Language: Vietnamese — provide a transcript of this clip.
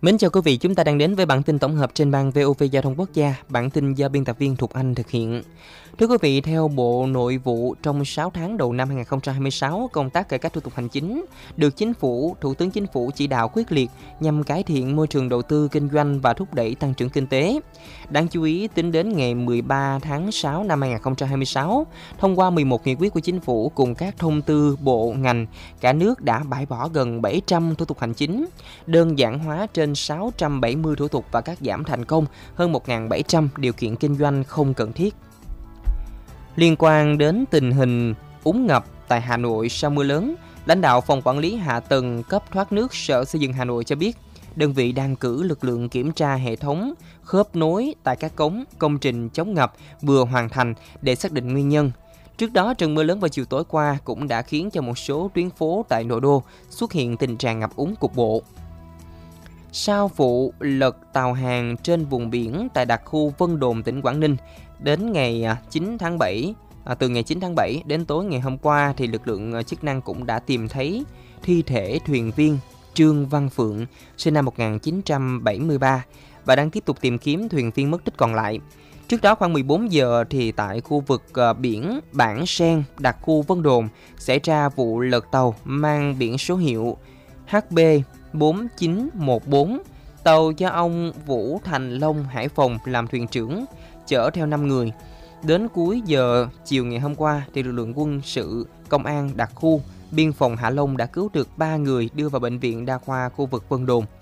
Mến chào quý vị, chúng ta đang đến với bản tin tổng hợp trên ban VOV Giao thông Quốc gia, bản tin do biên tập viên Thục Anh thực hiện. Thưa quý vị, theo Bộ Nội vụ, trong 6 tháng đầu năm 2026, công tác cải cách thủ tục hành chính được Thủ tướng Chính phủ chỉ đạo quyết liệt nhằm cải thiện môi trường đầu tư kinh doanh và thúc đẩy tăng trưởng kinh tế. Đáng chú ý, tính đến ngày 13 tháng 6 năm 2026, thông qua 11 nghị quyết của Chính phủ cùng các thông tư bộ ngành, cả nước đã bãi bỏ gần 700 thủ tục hành chính, đơn giản hóa trên 670 thủ tục và cắt giảm thành công hơn 1.700 điều kiện kinh doanh không cần thiết. Liên quan đến tình hình úng ngập tại Hà Nội sau mưa lớn, lãnh đạo Phòng Quản lý Hạ tầng cấp thoát nước Sở Xây dựng Hà Nội cho biết, đơn vị đang cử lực lượng kiểm tra hệ thống khớp nối tại các cống, công trình chống ngập vừa hoàn thành để xác định nguyên nhân. Trước đó, trận mưa lớn vào chiều tối qua cũng đã khiến cho một số tuyến phố tại nội đô xuất hiện tình trạng ngập úng cục bộ. Sau vụ lật tàu hàng trên vùng biển tại đặc khu Vân Đồn, tỉnh Quảng Ninh, đến ngày 9 tháng 7, từ ngày 9 tháng 7 đến tối ngày hôm qua thì lực lượng chức năng cũng đã tìm thấy thi thể thuyền viên Trương Văn Phượng, sinh năm 1973 và đang tiếp tục tìm kiếm thuyền viên mất tích còn lại. Trước đó khoảng 14 giờ thì tại khu vực biển Bản Sen, đặc khu Vân Đồn, xảy ra vụ lật tàu mang biển số hiệu HB 4914, tàu do ông Vũ Thành Long, Hải Phòng làm thuyền trưởng, chở theo 5 người. Đến cuối giờ chiều ngày hôm qua, thì lực lượng quân sự, công an đặc khu, biên phòng Hạ Long đã cứu được 3 người đưa vào bệnh viện đa khoa khu vực Vân Đồn.